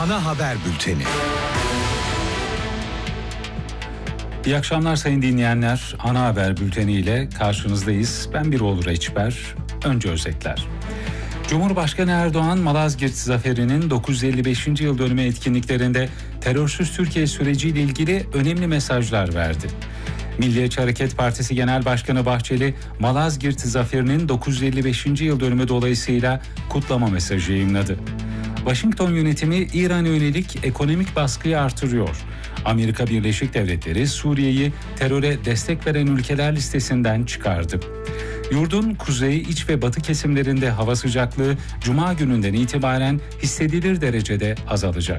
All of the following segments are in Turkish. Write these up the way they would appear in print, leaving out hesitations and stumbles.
ana haber bülteni. İyi akşamlar sayın dinleyenler. Ana haber bülteni ile karşınızdayız. Ben Biroğlu Reçber. Önce özetler. Cumhurbaşkanı Erdoğan, Malazgirt Zaferi'nin 955. yıl dönümü etkinliklerinde terörsüz Türkiye süreciyle ilgili önemli mesajlar verdi. Milliyetçi Hareket Partisi Genel Başkanı Bahçeli, Malazgirt Zaferi'nin 955. yıl dönümü dolayısıyla kutlama mesajı yayımladı. Washington yönetimi İran'a yönelik ekonomik baskıyı artırıyor. Amerika Birleşik Devletleri Suriye'yi teröre destek veren ülkeler listesinden çıkardı. Yurdun kuzey, iç ve batı kesimlerinde hava sıcaklığı Cuma gününden itibaren hissedilir derecede azalacak.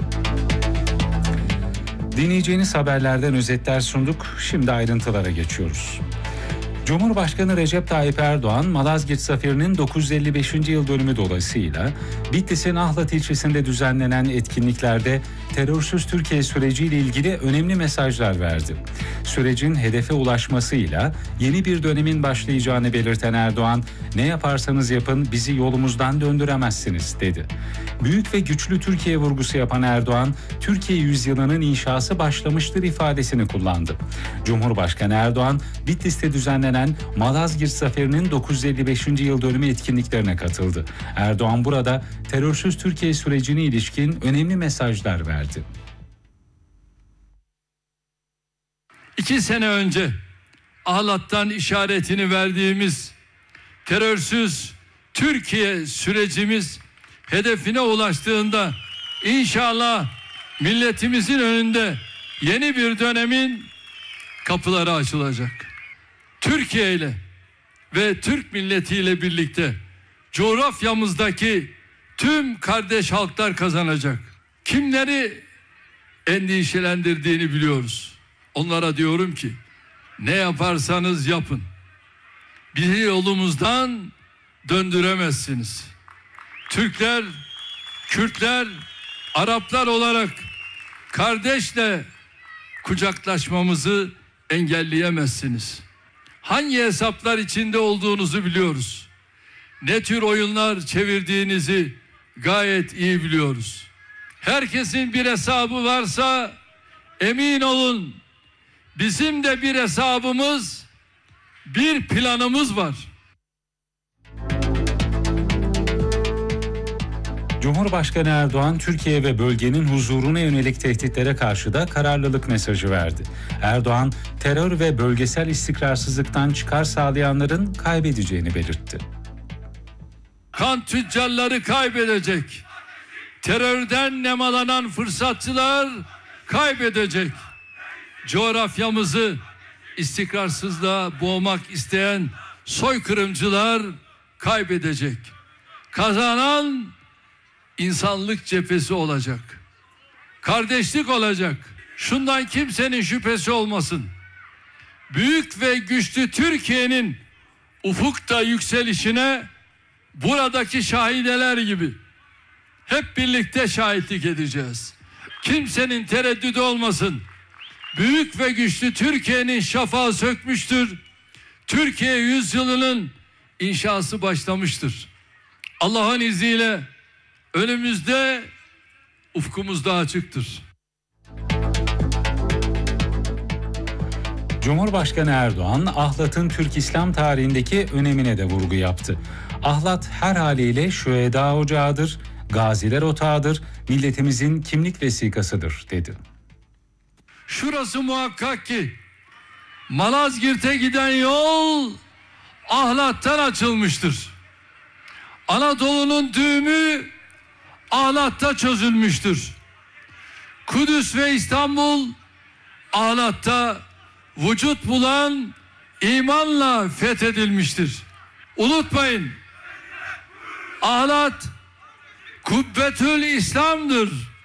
Dinleyeceğiniz haberlerden özetler sunduk. Şimdi ayrıntılara geçiyoruz. Cumhurbaşkanı Recep Tayyip Erdoğan, Malazgirt Zaferi'nin 955. yıl dönümü dolayısıyla Bitlis'in Ahlat ilçesinde düzenlenen etkinliklerde terörsüz Türkiye süreciyle ilgili önemli mesajlar verdi. Sürecin hedefe ulaşmasıyla yeni bir dönemin başlayacağını belirten Erdoğan, "Ne yaparsanız yapın bizi yolumuzdan döndüremezsiniz," dedi. Büyük ve güçlü Türkiye vurgusu yapan Erdoğan, "Türkiye yüzyılının inşası başlamıştır," ifadesini kullandı. Cumhurbaşkanı Erdoğan, Bitlis'te düzenlenen Malazgirt Zaferi'nin 955. yıl dönümü etkinliklerine katıldı. Erdoğan burada terörsüz Türkiye sürecine ilişkin önemli mesajlar verdi. 2 sene önce Ahlat'tan işaretini verdiğimiz terörsüz Türkiye sürecimiz hedefine ulaştığında inşallah milletimizin önünde yeni bir dönemin kapıları açılacak. Türkiye ile ve Türk milletiyle birlikte coğrafyamızdaki tüm kardeş halklar kazanacak. Kimleri endişelendirdiğini biliyoruz. Onlara diyorum ki, ne yaparsanız yapın, bizi yolumuzdan döndüremezsiniz. Türkler, Kürtler, Araplar olarak kardeşle kucaklaşmamızı engelleyemezsiniz. Hangi hesaplar içinde olduğunuzu biliyoruz. Ne tür oyunlar çevirdiğinizi gayet iyi biliyoruz. Herkesin bir hesabı varsa emin olun bizim de bir hesabımız, bir planımız var. Cumhurbaşkanı Erdoğan, Türkiye ve bölgenin huzuruna yönelik tehditlere karşı da kararlılık mesajı verdi. Erdoğan, terör ve bölgesel istikrarsızlıktan çıkar sağlayanların kaybedeceğini belirtti. Kan tüccarları kaybedecek. Terörden nemalanan fırsatçılar kaybedecek. Coğrafyamızı istikrarsızlığa boğmak isteyen soykırımcılar kaybedecek. Kazanan insanlık cephesi olacak. Kardeşlik olacak. Şundan kimsenin şüphesi olmasın. Büyük ve güçlü Türkiye'nin ufukta yükselişine buradaki şahideler gibi hep birlikte şahitlik edeceğiz. Kimsenin tereddüdü olmasın. Büyük ve güçlü Türkiye'nin şafağı sökmüştür. Türkiye yüzyılının inşası başlamıştır. Allah'ın izniyle önümüzde ufkumuz daha açıktır. Cumhurbaşkanı Erdoğan, Ahlat'ın Türk İslam tarihindeki önemine de vurgu yaptı. Ahlat her haliyle şüheda ocağıdır, gaziler otağıdır, milletimizin kimlik vesikasıdır, dedi. Şurası muhakkak ki Malazgirt'e giden yol Ahlat'tan açılmıştır. Anadolu'nun düğümü Ahlat'ta çözülmüştür. Kudüs ve İstanbul Ahlat'ta vücut bulan imanla fethedilmiştir. Unutmayın, Ahlat Kubbetül İslam'dır.